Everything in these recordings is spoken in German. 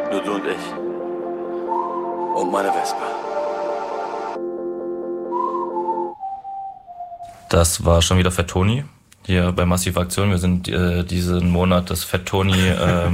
Nur du und ich. Und meine Vespa. Das war schon wieder Fat Tony hier bei Massive Aktion. Wir sind diesen Monat das Fat Tony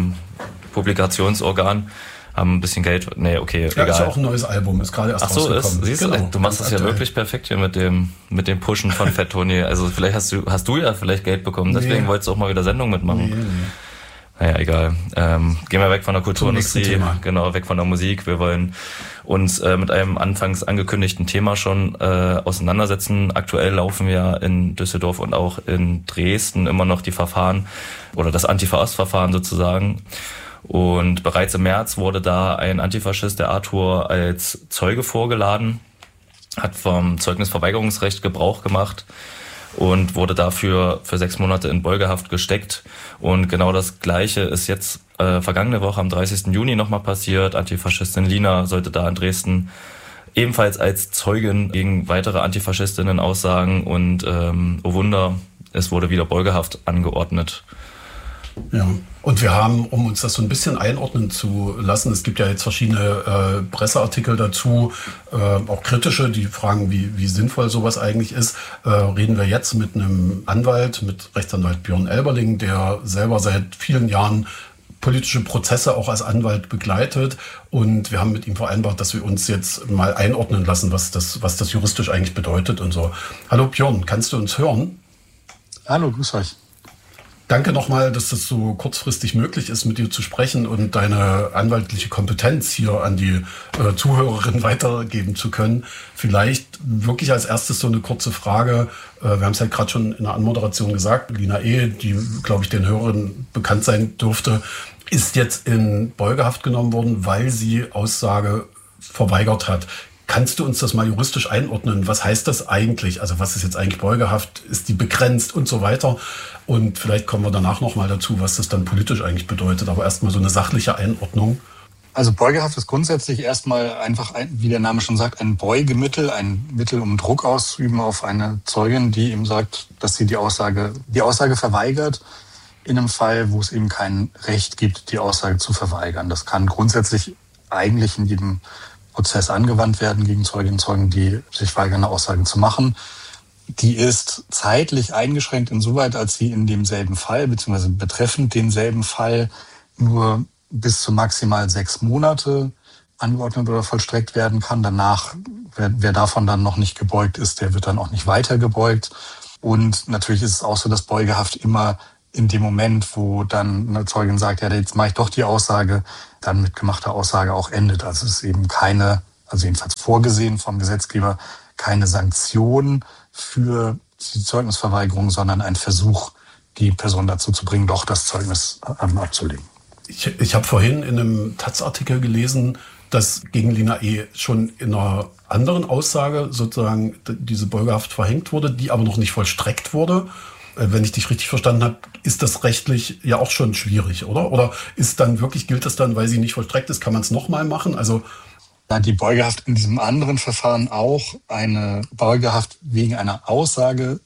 Publikationsorgan. Haben ein bisschen Geld. Nee, okay, ja, egal. Ist ja auch ein neues Album, ist gerade erst rausgekommen. Ach so, siehst du, du machst es ja wirklich perfekt hier mit dem Pushen von Fat Tony. Also vielleicht hast du ja vielleicht Geld bekommen, deswegen wolltest du auch mal wieder Sendung mitmachen. Nee. Naja, egal. Gehen wir weg von der Kulturindustrie, genau, weg von der Musik. Wir wollen uns mit einem anfangs angekündigten Thema schon auseinandersetzen. Aktuell laufen ja in Düsseldorf und auch in Dresden immer noch die Verfahren oder das Antifa-Ost-Verfahren sozusagen. Und bereits im März wurde da ein Antifaschist, der Arthur, als Zeuge vorgeladen, hat vom Zeugnisverweigerungsrecht Gebrauch gemacht und wurde dafür für 6 Monate in Beugehaft gesteckt. Und genau das Gleiche ist jetzt vergangene Woche am 30. Juni nochmal passiert. Antifaschistin Lina sollte da in Dresden ebenfalls als Zeugin gegen weitere Antifaschistinnen aussagen. Und oh Wunder, es wurde wieder Beugehaft angeordnet. Ja, und wir haben, um uns das so ein bisschen einordnen zu lassen, es gibt ja jetzt verschiedene Presseartikel dazu, auch kritische, die fragen, wie sinnvoll sowas eigentlich ist. Reden wir jetzt mit einem Anwalt, mit Rechtsanwalt Björn Elberling, der selber seit vielen Jahren politische Prozesse auch als Anwalt begleitet. Und wir haben mit ihm vereinbart, dass wir uns jetzt mal einordnen lassen, was das juristisch eigentlich bedeutet und so. Hallo Björn, kannst du uns hören? Hallo, grüß euch. Danke nochmal, dass das so kurzfristig möglich ist, mit dir zu sprechen und deine anwaltliche Kompetenz hier an die Zuhörerin weitergeben zu können. Vielleicht wirklich als erstes so eine kurze Frage. Wir haben es ja gerade schon in der Anmoderation gesagt. Lina E., die, glaube ich, den Hörern bekannt sein dürfte, ist jetzt in Beugehaft genommen worden, weil sie Aussage verweigert hat. Kannst du uns das mal juristisch einordnen? Was heißt das eigentlich? Also was ist jetzt eigentlich Beugehaft? Ist die begrenzt und so weiter? Und vielleicht kommen wir danach nochmal dazu, was das dann politisch eigentlich bedeutet. Aber erstmal so eine sachliche Einordnung. Also Beugehaft ist grundsätzlich erstmal einfach, wie der Name schon sagt, ein Beugemittel, ein Mittel, um Druck auszuüben auf eine Zeugin, die ihm sagt, dass sie die Aussage verweigert, in einem Fall, wo es eben kein Recht gibt, die Aussage zu verweigern. Das kann grundsätzlich eigentlich in jedem Prozess angewandt werden gegen Zeuginnen und Zeugen, die sich weigern, eine Aussage zu machen. Die ist zeitlich eingeschränkt insoweit, als sie in demselben Fall, beziehungsweise betreffend denselben Fall, nur bis zu maximal 6 Monate angeordnet oder vollstreckt werden kann. Danach, wer davon dann noch nicht gebeugt ist, der wird dann auch nicht weiter gebeugt. Und natürlich ist es auch so, dass Beugehaft immer in dem Moment, wo dann eine Zeugin sagt, ja, jetzt mache ich doch die Aussage, dann mit gemachter Aussage auch endet. Also es ist eben keine, also jedenfalls vorgesehen vom Gesetzgeber, keine Sanktion für die Zeugnisverweigerung, sondern ein Versuch, die Person dazu zu bringen, doch das Zeugnis abzulegen. Ich habe vorhin in einem Taz-Artikel gelesen, dass gegen Lina E. schon in einer anderen Aussage sozusagen diese Beugehaft verhängt wurde, die aber noch nicht vollstreckt wurde. Wenn ich dich richtig verstanden habe, ist das rechtlich ja auch schon schwierig, oder? Oder gilt das dann, weil sie nicht vollstreckt ist, kann man es nochmal machen? Also die Beugehaft in diesem anderen Verfahren auch eine Beugehaft wegen einer Aussage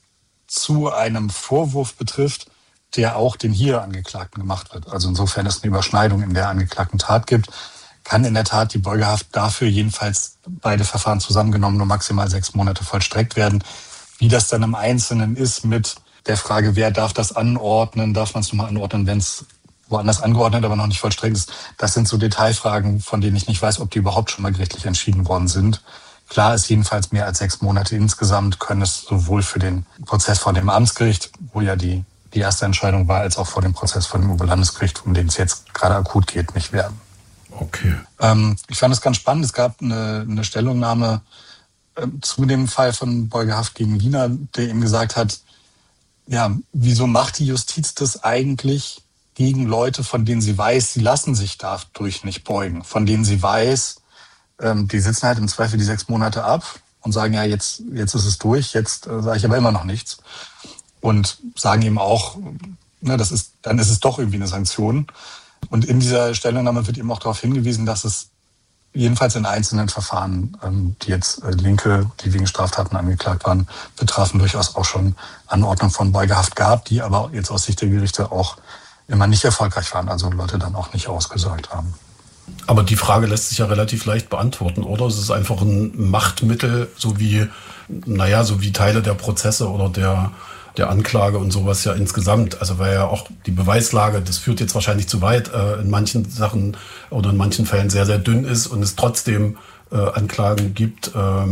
zu einem Vorwurf betrifft, der auch den hier Angeklagten gemacht wird. Also insofern es eine Überschneidung in der angeklagten Tat gibt, kann in der Tat die Beugehaft dafür jedenfalls beide Verfahren zusammengenommen nur maximal 6 Monate vollstreckt werden. Wie das dann im Einzelnen ist mit der Frage, wer darf das anordnen, darf man es nochmal anordnen, wenn es woanders angeordnet, aber noch nicht vollstreckt ist. Das sind so Detailfragen, von denen ich nicht weiß, ob die überhaupt schon mal gerichtlich entschieden worden sind. Klar ist jedenfalls, mehr als 6 Monate insgesamt können es sowohl für den Prozess vor dem Amtsgericht, wo ja die erste Entscheidung war, als auch vor dem Prozess vor dem Oberlandesgericht, um den es jetzt gerade akut geht, nicht werden. Okay. Ich fand es ganz spannend. Es gab eine Stellungnahme zu dem Fall von Beugehaft gegen Lina, der eben gesagt hat, ja, wieso macht die Justiz das eigentlich gegen Leute, von denen sie weiß, sie lassen sich dadurch nicht beugen, von denen sie weiß, die sitzen halt im Zweifel die 6 Monate ab und sagen, ja, jetzt ist es durch, jetzt sage ich aber immer noch nichts. Und sagen ihm auch, dann ist es doch irgendwie eine Sanktion. Und in dieser Stellungnahme wird eben auch darauf hingewiesen, dass es jedenfalls in einzelnen Verfahren, die jetzt Linke, die wegen Straftaten angeklagt waren, betrafen, durchaus auch schon Anordnung von Beugehaft gab, die aber jetzt aus Sicht der Gerichte auch immer nicht erfolgreich waren, also Leute dann auch nicht ausgesagt haben. Aber die Frage lässt sich ja relativ leicht beantworten, oder? Es ist einfach ein Machtmittel, so wie Teile der Prozesse oder der Anklage und sowas ja insgesamt. Also weil ja auch die Beweislage, das führt jetzt wahrscheinlich zu weit, in manchen Sachen oder in manchen Fällen sehr, sehr dünn ist und es trotzdem Anklagen gibt.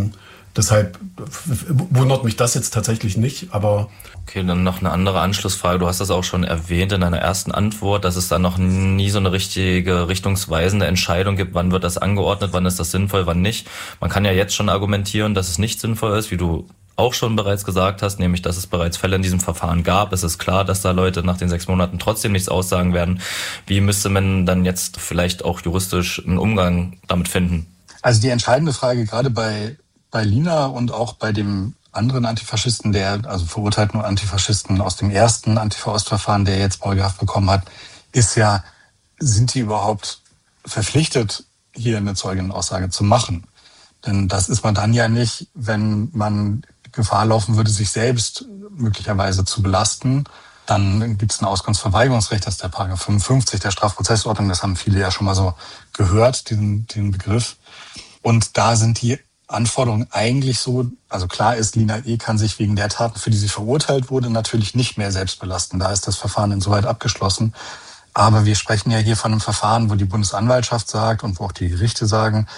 Deshalb wundert mich das jetzt tatsächlich nicht, aber... Okay, dann noch eine andere Anschlussfrage. Du hast das auch schon erwähnt in deiner ersten Antwort, dass es da noch nie so eine richtige richtungsweisende Entscheidung gibt, wann wird das angeordnet, wann ist das sinnvoll, wann nicht. Man kann ja jetzt schon argumentieren, dass es nicht sinnvoll ist, wie du auch schon bereits gesagt hast, nämlich, dass es bereits Fälle in diesem Verfahren gab. Es ist klar, dass da Leute nach den 6 Monaten trotzdem nichts aussagen werden. Wie müsste man dann jetzt vielleicht auch juristisch einen Umgang damit finden? Also die entscheidende Frage gerade bei Lina und auch bei dem anderen Antifaschisten, also verurteilten Antifaschisten aus dem ersten Antifa-Ost-Verfahren, der jetzt Beugehaft bekommen hat, ist ja, sind die überhaupt verpflichtet, hier eine Zeugenaussage zu machen? Denn das ist man dann ja nicht, wenn man Gefahr laufen würde, sich selbst möglicherweise zu belasten. Dann gibt es ein Auskunftsverweigerungsrecht, das ist der Paragraph 55 der Strafprozessordnung. Das haben viele ja schon mal so gehört, den Begriff. Und da sind die Anforderungen eigentlich so, also klar ist, Lina E. kann sich wegen der Taten, für die sie verurteilt wurde, natürlich nicht mehr selbst belasten. Da ist das Verfahren insoweit abgeschlossen. Aber wir sprechen ja hier von einem Verfahren, wo die Bundesanwaltschaft sagt und wo auch die Gerichte sagen,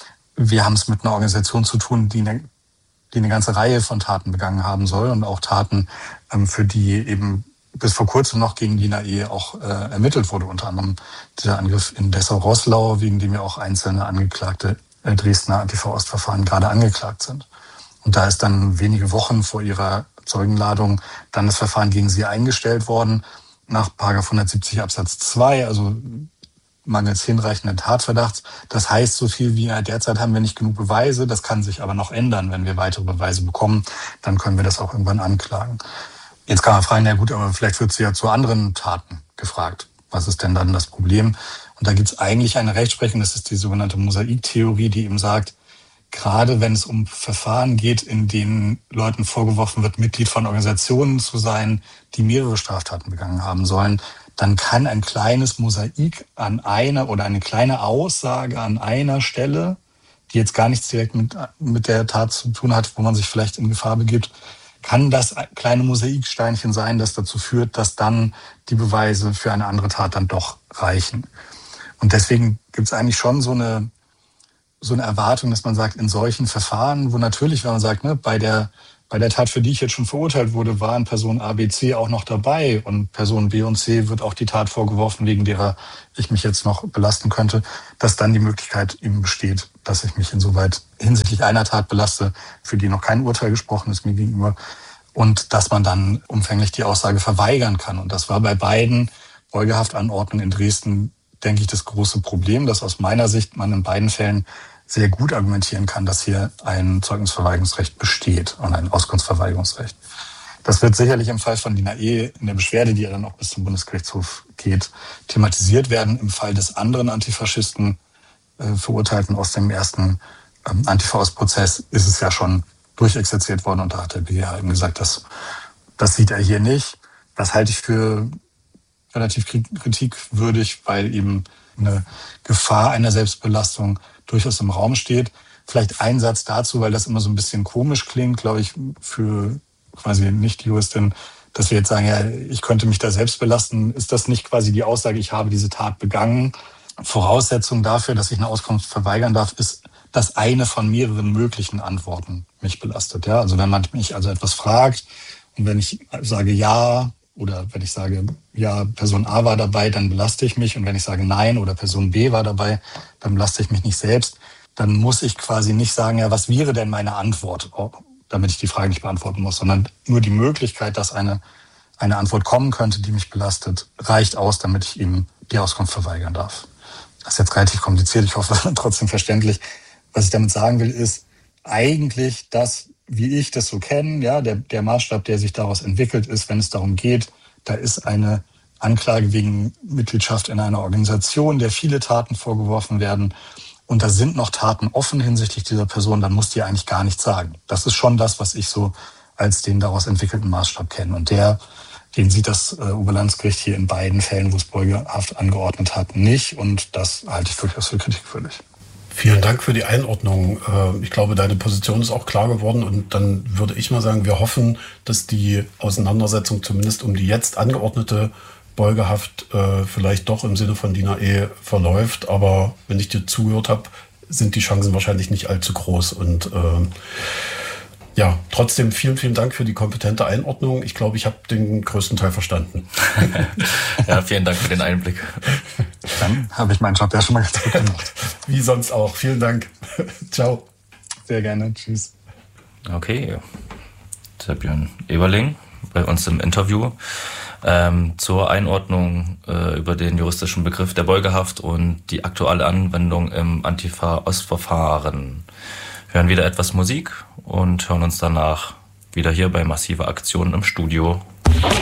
wir haben es mit einer Organisation zu tun, die eine ganze Reihe von Taten begangen haben soll und auch Taten, für die eben bis vor kurzem noch gegen Lina E. auch ermittelt wurde, unter anderem dieser Angriff in Dessau-Roßlau, wegen dem ja auch einzelne Angeklagte Dresdner Antifa-Ost-Verfahren gerade angeklagt sind. Und da ist dann wenige Wochen vor ihrer Zeugenladung dann das Verfahren gegen sie eingestellt worden, nach § 170 Absatz 2, also mangels hinreichenden Tatverdachts. Das heißt so viel wie, derzeit haben wir nicht genug Beweise, das kann sich aber noch ändern. Wenn wir weitere Beweise bekommen, dann können wir das auch irgendwann anklagen. Jetzt kann man fragen, na gut, aber vielleicht wird sie ja zu anderen Taten gefragt. Was ist denn dann das Problem? Und da gibt es eigentlich eine Rechtsprechung, das ist die sogenannte Mosaiktheorie, die eben sagt, gerade wenn es um Verfahren geht, in denen Leuten vorgeworfen wird, Mitglied von Organisationen zu sein, die mehrere Straftaten begangen haben sollen, dann kann ein kleines Mosaik an einer oder eine kleine Aussage an einer Stelle, die jetzt gar nichts direkt mit der Tat zu tun hat, wo man sich vielleicht in Gefahr begibt, kann das kleine Mosaiksteinchen sein, das dazu führt, dass dann die Beweise für eine andere Tat dann doch reichen. Und deswegen gibt es eigentlich schon so eine Erwartung, dass man sagt, in solchen Verfahren, wo natürlich, wenn man sagt, ne, bei der Tat, für die ich jetzt schon verurteilt wurde, waren Person A, B, C auch noch dabei und Person B und C wird auch die Tat vorgeworfen, wegen derer ich mich jetzt noch belasten könnte, dass dann die Möglichkeit eben besteht, dass ich mich insoweit hinsichtlich einer Tat belaste, für die noch kein Urteil gesprochen ist mir gegenüber, und dass man dann umfänglich die Aussage verweigern kann. Und das war bei beiden Beugehaftanordnungen in Dresden, denke ich, das große Problem, dass aus meiner Sicht man in beiden Fällen sehr gut argumentieren kann, dass hier ein Zeugnisverweigerungsrecht besteht und ein Auskunftsverweigerungsrecht. Das wird sicherlich im Fall von Lina E. in der Beschwerde, die ja dann auch bis zum Bundesgerichtshof geht, thematisiert werden. Im Fall des anderen Antifaschisten, Verurteilten aus dem ersten Antifa-Ost-Prozess, ist es ja schon durchexerziert worden und da hat der BGH eben gesagt, das sieht er hier nicht. Das halte ich für relativ kritikwürdig, weil eben eine Gefahr einer Selbstbelastung durchaus im Raum steht. Vielleicht ein Satz dazu, weil das immer so ein bisschen komisch klingt, glaube ich, für quasi Nicht-Juristin, dass wir jetzt sagen, ja, ich könnte mich da selbst belasten. Ist das nicht quasi die Aussage, ich habe diese Tat begangen? Voraussetzung dafür, dass ich eine Auskunft verweigern darf, ist, dass eine von mehreren möglichen Antworten mich belastet. Ja, also wenn man mich also etwas fragt und wenn ich sage ja, oder wenn ich sage, ja, Person A war dabei, dann belaste ich mich. Und wenn ich sage nein oder Person B war dabei, dann belaste ich mich nicht selbst. Dann muss ich quasi nicht sagen, ja, was wäre denn meine Antwort, damit ich die Frage nicht beantworten muss, sondern nur die Möglichkeit, dass eine Antwort kommen könnte, die mich belastet, reicht aus, damit ich ihm die Auskunft verweigern darf. Das ist jetzt relativ kompliziert, ich hoffe trotzdem verständlich. Was ich damit sagen will, ist eigentlich das, wie ich das so kenne, ja, der Maßstab, der sich daraus entwickelt, ist, wenn es darum geht, da ist eine Anklage wegen Mitgliedschaft in einer Organisation, der viele Taten vorgeworfen werden und da sind noch Taten offen hinsichtlich dieser Person, dann muss die eigentlich gar nichts sagen. Das ist schon das, was ich so als den daraus entwickelten Maßstab kenne. Und der Den sieht das Oberlandesgericht hier in beiden Fällen, wo es Beugehaft angeordnet hat, nicht. Und das halte ich durchaus für kritikwürdig. Vielen Dank für die Einordnung. Ich glaube, deine Position ist auch klar geworden. Und dann würde ich mal sagen, wir hoffen, dass die Auseinandersetzung zumindest um die jetzt angeordnete Beugehaft vielleicht doch im Sinne von DIN AE verläuft. Aber wenn ich dir zugehört habe, sind die Chancen wahrscheinlich nicht allzu groß. Und ja, trotzdem vielen, vielen Dank für die kompetente Einordnung. Ich glaube, ich habe den größten Teil verstanden. Ja, vielen Dank für den Einblick. Dann habe ich meinen Job ja schon mal ganz gut gemacht. Wie sonst auch. Vielen Dank. Ciao. Sehr gerne. Tschüss. Okay. Der Björn Eberling bei uns im Interview zur Einordnung über den juristischen Begriff der Beugehaft und die aktuelle Anwendung im Antifa-Ostverfahren. Wir hören wieder etwas Musik und hören uns danach wieder hier bei Massive Aktionen im Studio.